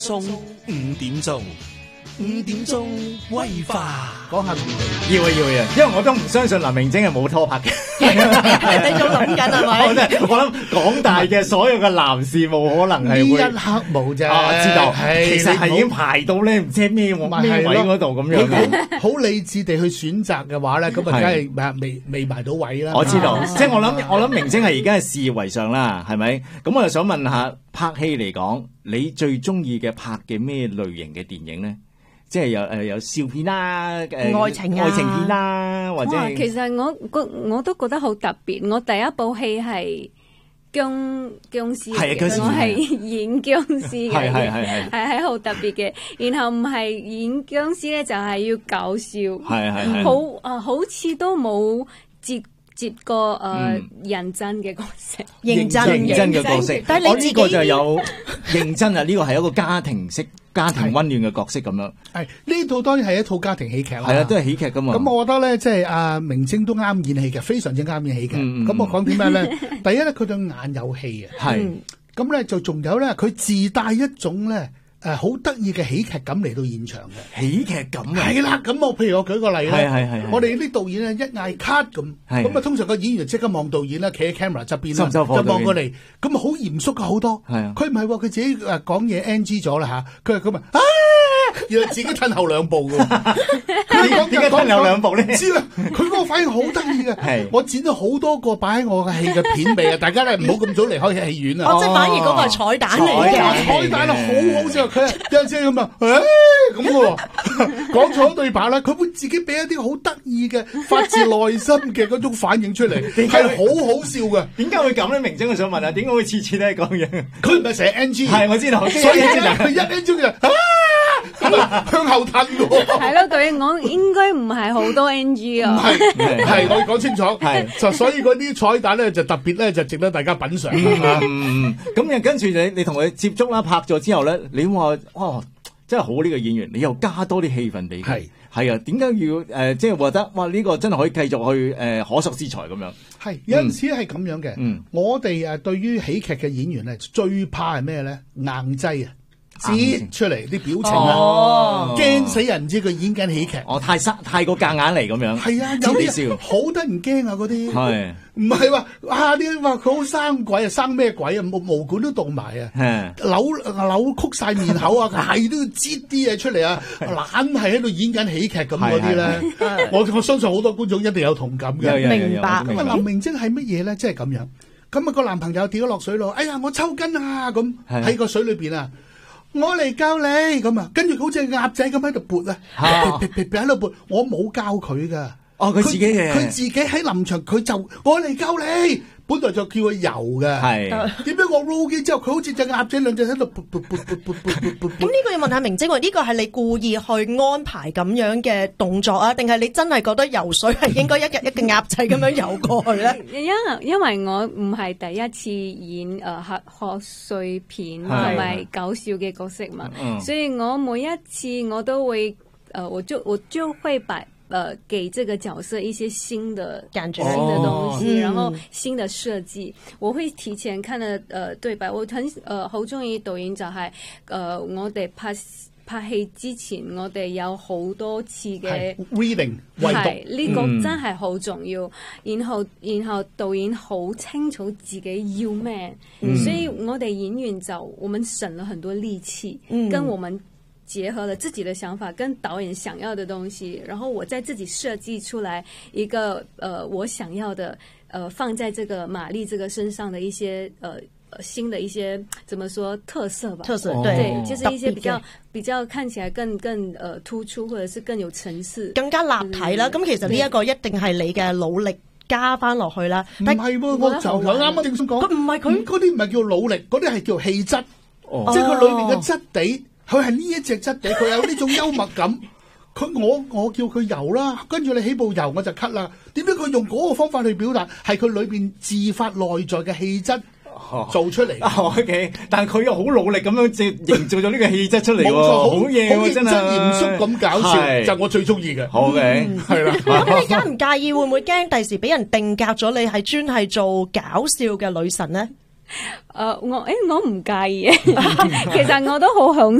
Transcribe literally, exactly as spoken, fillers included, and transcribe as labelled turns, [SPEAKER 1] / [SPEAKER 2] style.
[SPEAKER 1] 送五點鐘，五點鐘威化，
[SPEAKER 2] 講下
[SPEAKER 3] 要啊要啊，因為我都唔相信林明禎係冇拖拍嘅。
[SPEAKER 2] 你仲諗緊係咪？
[SPEAKER 3] 我真係我諗廣大嘅所有嘅男士冇可能係會
[SPEAKER 2] 呢一刻冇啫。
[SPEAKER 3] 我知道，其實係已經
[SPEAKER 2] 你
[SPEAKER 3] 排到咧，唔知咩咩位嗰度咁樣嘅。
[SPEAKER 2] 好好理智地去選擇嘅話咧，咁啊梗係未未埋到位啦。
[SPEAKER 3] 我知道，即係我諗我諗明禎係而家係事業為上啦，係咪？咁我就想問下拍戲嚟講，你最中意嘅拍嘅咩類型嘅電影咧？即係有誒有笑片啦，誒
[SPEAKER 4] 愛情啊
[SPEAKER 3] 愛情片啦，或者
[SPEAKER 4] 哇，其實我我我都覺得好特別。我第一部戲係僵僵屍
[SPEAKER 3] 係啊僵屍
[SPEAKER 4] 嘅，我係演僵屍嘅，
[SPEAKER 3] 係係係係
[SPEAKER 4] 係係好特別嘅。然後唔係演僵屍咧，就係要搞笑，
[SPEAKER 3] 係係係
[SPEAKER 4] 好啊，好似都冇接接過誒認真嘅角色，
[SPEAKER 3] 認真認真嘅角色。
[SPEAKER 4] 但係你自己
[SPEAKER 3] 我呢個就有認真啊！呢個係一個家庭式、家庭溫暖嘅角色咁樣。
[SPEAKER 2] 係呢套當然係一套家庭喜劇啦。
[SPEAKER 3] 係啊，都係喜劇噶嘛。
[SPEAKER 2] 咁我覺得咧，即係阿明禎都啱演戲嘅，非常之啱演戲嘅。咁我講點咩咧？第一咧，佢對眼有戲啊。
[SPEAKER 3] 係。
[SPEAKER 2] 咁咧就仲有咧，佢自帶一種咧。誒好得意嘅喜劇感嚟到現場嘅
[SPEAKER 3] 喜劇感啊！
[SPEAKER 2] 係啦，咁我譬如我舉個例啦，
[SPEAKER 3] 係係係
[SPEAKER 2] 我哋啲導演咧一嗌 cut 咁，咁啊通常個演員即刻望導演啦，企喺 camera 側邊啦，就望過嚟，咁啊好嚴肅嘅好多。係啊，佢唔係喎，佢自己誒講嘢 N G 咗啦嚇，佢係咁啊，然後自己褪後兩步嘅。佢講
[SPEAKER 3] 點解褪後兩步咧？
[SPEAKER 2] 唔知啦，佢嗰個反應好得意嘅。係，我剪咗好多個擺喺我嘅戲嘅片尾啊！大家咧唔好咁早離開戲院啊！
[SPEAKER 4] 哦，即係反而嗰個係彩蛋嚟嘅，
[SPEAKER 2] 彩蛋啊，好好笑。佢有陣時咁啊，誒咁嘅喎，講錯對白啦，佢會自己俾一啲好得意嘅發自內心嘅嗰種反應出嚟，係好好笑嘅。
[SPEAKER 3] 點解會咁咧？明禎我想問啊，點解會次次都係講嘢？
[SPEAKER 2] 佢唔係成日 N G，
[SPEAKER 3] 係我知道，
[SPEAKER 2] 所以佢一 N G 就啊向後褪喎。
[SPEAKER 4] 係咯，對我應該唔係好多 N G 啊。
[SPEAKER 2] 係係，我要講清楚。係就所以嗰啲彩蛋咧就特別咧就值得大家品嚐。
[SPEAKER 3] 嗯，咁跟住你你同佢接觸啦，拍咗之後咧，你話哇真係好呢個演員，你又加多啲戲份俾佢。係係啊，點解要誒即係覺得哇呢個真係可以繼續去誒可塑之才咁樣？
[SPEAKER 2] 係有陣時係咁樣嘅。嗯，我哋誒對於喜劇嘅演員咧，最怕係咩咧？硬劑啊！擠出嚟啲表情啊，驚死人！唔知佢演緊喜劇，
[SPEAKER 3] 哦，太生太過夾硬嚟咁樣。
[SPEAKER 2] 係啊，有啲人好得人驚啊！嗰啲
[SPEAKER 3] 係
[SPEAKER 2] 唔係話啊啲話佢好生鬼啊，生咩鬼啊？毛毛管都動埋啊，扭扭曲晒面口啊，係都要擠啲嘢出嚟啊，懶係喺度演緊喜劇咁嗰啲咧。我我相信好多觀眾一定有同感嘅，
[SPEAKER 4] 明白。
[SPEAKER 2] 咁啊，林明禎係乜嘢咧？即係咁樣。咁啊，個男朋友跌咗落水咯，哎呀，我抽筋啊！咁喺個水裏邊啊。我嚟教你咁啊，跟住好似鴨仔咁喺度撥啊，劈劈劈喺度撥，我冇教佢噶。
[SPEAKER 3] 哦，佢自己嘅，
[SPEAKER 2] 佢自己喺臨場，佢就我嚟教你。本來就叫佢游嘅，係點解我 roll 機之後，佢好似隻鴨仔兩隻喺度撥撥撥撥撥撥撥撥。
[SPEAKER 5] 咁呢個要問下明禎喎，呢個係你故意去安排咁樣嘅動作啊，定係你真係覺得游水係應該一日一個鴨仔咁樣游過去咧？
[SPEAKER 4] 因因為我唔係第一次演誒賀賀歲片同埋搞笑嘅角色嘛，所以我每一次我都會誒、呃，我就我就會把。呃，給這個角色一些新的感覺、新的東西，然後新的設計，我會提前看了呃對白。我很呃好中意導演就係、是、呃我哋拍拍戲之前，我哋有好多次嘅
[SPEAKER 2] reading 圍
[SPEAKER 4] 讀，呢、這個真係好重要。嗯、然後然後導演好清楚自己要咩，嗯、所以我哋演員就我們省了很多力氣，嗯、跟我們。結合了自己的想法跟導演想要的東西，然後我再自己設計出來一個，呃，我想要的，呃，放在這個瑪麗這個身上的一些，呃，新的一些，怎麼說特色吧？
[SPEAKER 5] 特色
[SPEAKER 4] 對，對就是一些比較比較看起來更更，呃，突出或者是更有層次，
[SPEAKER 5] 更加立體啦。咁、嗯、其實呢一個一定係你嘅努力加翻落去啦。
[SPEAKER 2] 唔係喎，我就有啱啱正想講，
[SPEAKER 5] 佢唔係佢
[SPEAKER 2] 嗰啲唔係叫努力，嗰啲係叫氣質，哦、即係佢裏面嘅質地。佢係呢一隻質地，佢有呢種幽默感。佢我我叫佢游啦，跟住你起步游我就 cut 啦。點解佢用嗰個方法去表達？係佢裏邊自發內在嘅氣質做出嚟。
[SPEAKER 3] 哦、o、okay, K， 但係佢又好努力咁樣即係營造咗呢個氣質出嚟。冇錯，好嘢喎，真係
[SPEAKER 2] 嚴肅咁搞笑，就我最中意嘅。
[SPEAKER 3] 好嘅，係啦。
[SPEAKER 5] 咁你介唔介意會唔會驚第時俾人定格咗你係專係做搞笑嘅女神咧？
[SPEAKER 4] 誒、呃，我誒我唔介意，其實我都好享